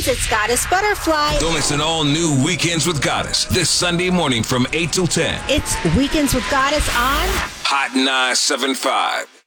it's Goddess Butterfly. Don't miss an all-new Weekends with Goddess this Sunday morning from 8 till 10. It's Weekends with Goddess on Hot 975.